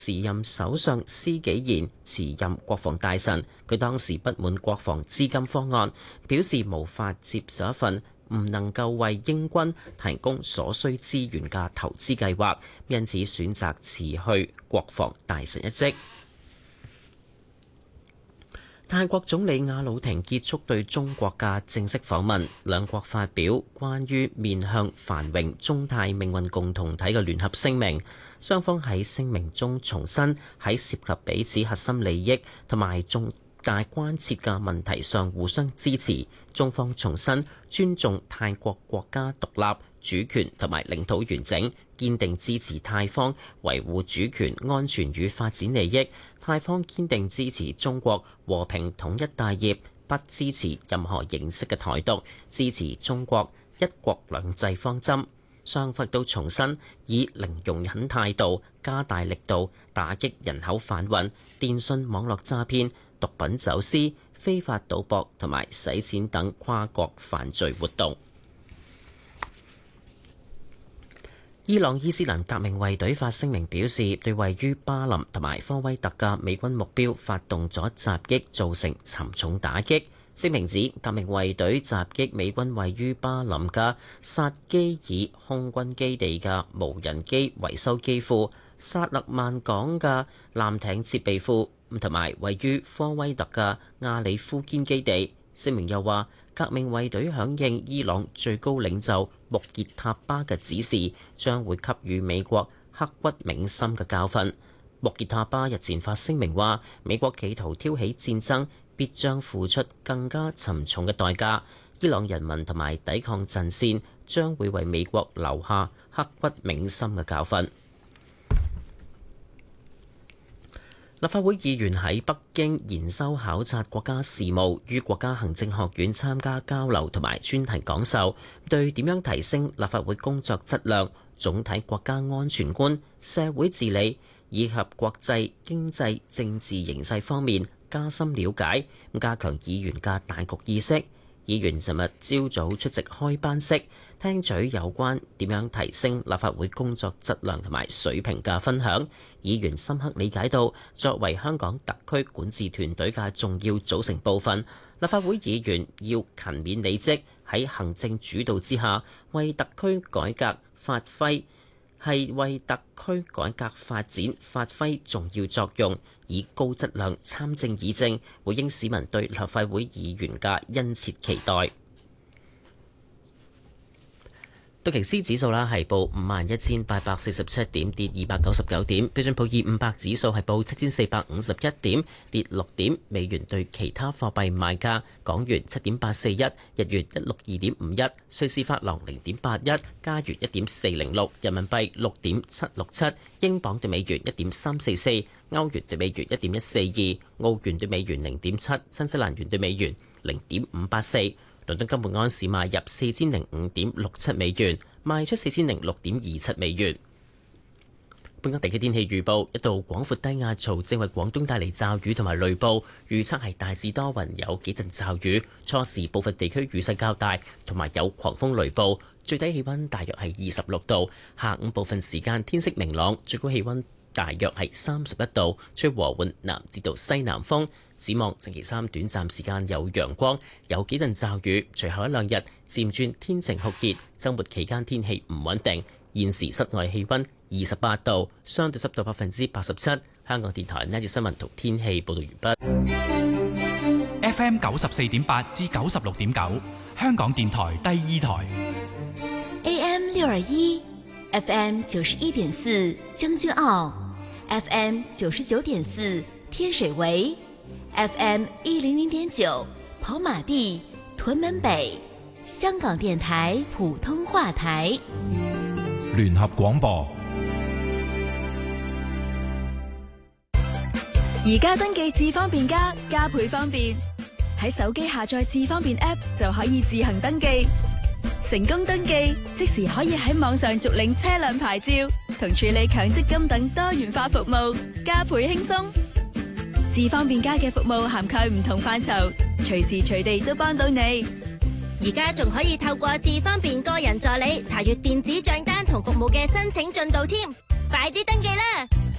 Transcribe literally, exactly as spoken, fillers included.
時任首相施紀賢辭任國防大臣，佢當時不滿國防資金方案，表示無法接受一份唔能夠為英軍提供所需資源嘅投資計劃，因此選擇辭去國防大臣一職。泰國總理阿魯廷結束對中國嘅正式訪問，兩國發表關於面向繁榮中泰命運共同體嘅聯合聲明。雙方喺聲明中重申喺涉及彼此核心利益同埋重大關切嘅問題上互相支持。中方重申尊重泰國國家獨立、主權同埋領土完整，堅定支持泰方維護主權、安全與發展利益。泰方堅定支持中國和平統一大業，不支持任何形式嘅台獨，支持中國一國兩制方針。雙方都重申以零容忍態度加大力度打擊人口販運、電信網絡詐騙、毒品走私、非法賭博同埋洗錢等跨國犯罪活動。伊朗伊斯蘭革命衛隊發聲明表示，對位於巴林同埋科威特嘅美軍目標發動咗襲擊，造成沉重打擊。聲明指，革命衛隊襲擊美軍位於巴林嘅薩基爾空軍基地嘅無人機維修機庫、薩勒曼港嘅艦艇設備庫，同埋位於科威特嘅亞里夫堅基地。聲明又話，革命衛隊響應伊朗最高領袖穆傑塔巴嘅指示，將會給予美國刻骨銘心嘅教訓。穆傑塔巴日前發聲明話，美國企圖挑起戰爭，必將付出更加沉重嘅代價。伊朗人民同埋抵抗陣線將會為美國留下刻骨銘心嘅教訓。立法會議員喺北京研修考察國家事務，於國家行政學院參加交流同埋專題講授，對點樣提升立法會工作質量、總體國家安全觀、社會治理以及國際經濟政治形勢方面加深了解，加強議員嘅大局意識。議員尋日朝早出席開班式，聽取有關點樣提升立法會工作質量同埋水平嘅分享。議員深刻理解到，作為香港特區管治團隊嘅重要組成部分，立法會議員要勤勉履職，喺行政主導之下，為特區改革發揮係為特區改革發展發揮重要作用，以高質量參政議政，回應市民對立法會議員嘅殷切期待。道瓊斯指數啦係報五萬一千八百四十七點，跌二百九十九點。標準普爾五百指數係報七千四百五十一點，跌六點。美元對其他貨幣賣價：港元七點八四一，日元一六二點五一，瑞士法郎零點八一，加元一點四零六，人民幣六點七六七，英鎊對美元一點三四四，歐元對美元一點一四二，澳元對美元零點七，新西蘭元對美元零點五八四。倫敦金每盎司買入四千零五點六七美元，賣出四千零六點二七美元。本港地區天氣預報：一道廣闊低壓槽正為廣東帶嚟驟雨同埋雷暴，預測係大致多雲，有幾陣驟雨。初時部分地區雨勢較大，同埋有狂風雷暴。最低氣溫大約係二十六度。下午部分時間天色明朗，最高氣溫大約係三十一度，吹和緩南至到西南風。展望星期三短暫時間有陽光，有幾陣驟雨，隨後一兩日漸轉天晴酷熱。週末期間天氣唔穩定。現時室外氣溫二十八度，相對濕度百分之八十七。香港電台呢節新聞同天氣報道完畢。 F M 九十四點八至九十六點九，香港電台第二台。 A M 六二一，F M 九十一點四將軍澳 ，F M 九十九點四天水圍。F M 一零零點九跑馬地屯門北，香港電台普通話台。 聯合廣播。 而家登記智方便加，加倍方便。喺手機下載智方便 App 就可以自行登記，成功登記即時可以喺網上續領車輛牌照同處理強積金等多元化服務，加倍輕鬆。智方便加嘅服務涵蓋唔同範疇，隨時隨地都幫到你。 而家仲可以透過智方便個人助理查閱電子賬單同服務嘅申請進度添，快啲登記啦！